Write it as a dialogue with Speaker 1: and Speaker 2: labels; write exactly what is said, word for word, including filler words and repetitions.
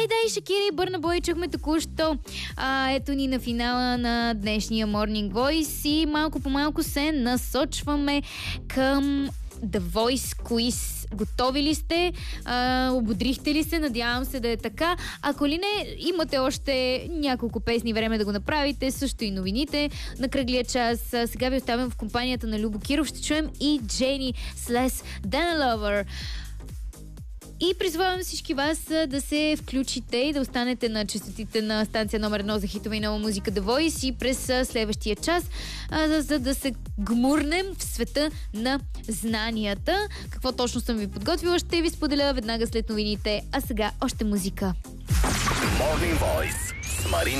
Speaker 1: дай, Шакира и Бърна Бой чухме току-що. А, ето ни на финала на днешния Morning Voice и малко по малко се насочваме към The Voice Quiz. Готови ли сте? А, ободрихте ли се? Надявам се да е така. Ако ли не, имате още няколко песни време да го направите. Също и новините на кръглия час. Сега ви оставям в компанията на Любо Киров. Ще чуем и Джени с Less Than a Lover. И призвавам всички вас да се включите и да останете на честотите на станция номер едно за хитова и нова музика The Voice и през следващия час, за, за да се гмурнем в света на знанията. Какво точно съм ви подготвила, ще ви споделя веднага след новините. А сега още музика.
Speaker 2: Morning Voice с Марин